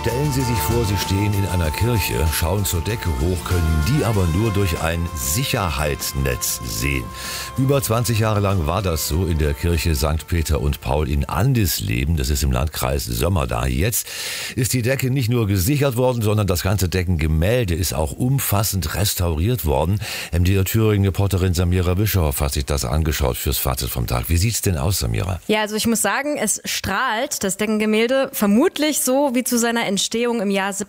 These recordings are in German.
Stellen Sie sich vor, Sie stehen in einer Kirche, schauen zur Decke hoch, können die aber nur durch ein Sicherheitsnetz sehen. Über 20 Jahre lang war das so in der Kirche St. Peter und Paul in Andesleben, das ist im Landkreis Sömmerda. Jetzt ist die Decke nicht nur gesichert worden, sondern das ganze Deckengemälde ist auch umfassend restauriert worden. MDR Thüringen-Reporterin Samira Bischoff hat sich das angeschaut fürs Fazit vom Tag. Wie sieht's denn aus, Samira? Ja, also ich muss sagen, es strahlt, das Deckengemälde, vermutlich so wie zu seiner Entstehung im Jahr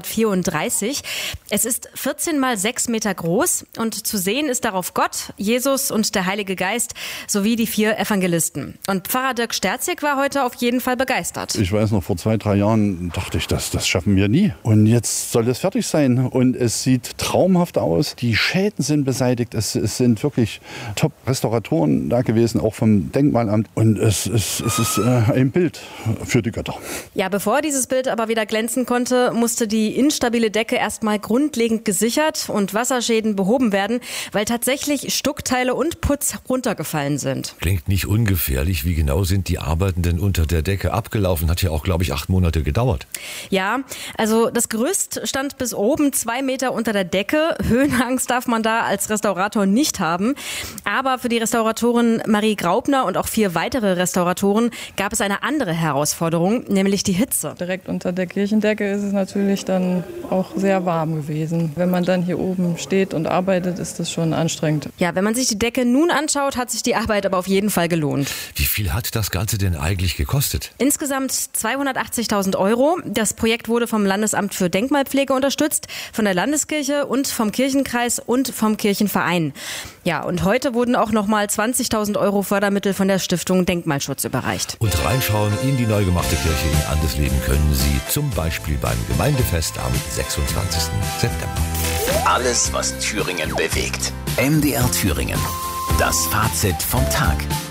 1734. Es ist 14 mal 6 Meter groß und zu sehen ist darauf Gott, Jesus und der Heilige Geist sowie die 4 Evangelisten. Und Pfarrer Dirk Sterzig war heute auf jeden Fall begeistert. Ich weiß noch, vor 2-3 Jahren dachte ich, das schaffen wir nie. Und jetzt soll es fertig sein und es sieht traumhaft aus. Die Schäden sind beseitigt. Es sind wirklich Top-Restauratoren da gewesen, auch vom Denkmalamt. Und es ist ein Bild für die Götter. Ja, bevor dieses Bild aber wieder glänzen konnte, musste die instabile Decke erstmal grundlegend gesichert und Wasserschäden behoben werden, weil tatsächlich Stuckteile und Putz runtergefallen sind. Klingt nicht ungefährlich. Wie genau sind die Arbeiten denn unter der Decke abgelaufen? Hat ja auch, glaube ich, 8 Monate gedauert. Ja, also das Gerüst stand bis oben 2 Meter unter der Decke. Höhenangst darf man da als Restaurator nicht haben. Aber für die Restauratorin Marie Graupner und auch 4 weitere Restauratoren gab es eine andere Herausforderung, nämlich die Hitze. Direkt unter der Kirchendecke ist es natürlich dann auch sehr warm gewesen. Wenn man dann hier oben steht und arbeitet, ist das schon anstrengend. Ja, wenn man sich die Decke nun anschaut, hat sich die Arbeit aber auf jeden Fall gelohnt. Wie viel hat das Ganze denn eigentlich gekostet? Insgesamt 280.000 €. Das Projekt wurde vom Landesamt für Denkmalpflege unterstützt, von der Landeskirche und vom Kirchenkreis und vom Kirchenverein. Ja, und heute wurden auch nochmal 20.000 € Fördermittel von der Stiftung Denkmalschutz überreicht. Und reinschauen in die neu gemachte Kirche in Andesleben können Sie zum Beispiel beim Gemeindefest am 26. September. Alles, was Thüringen bewegt. MDR Thüringen. Das Fazit vom Tag.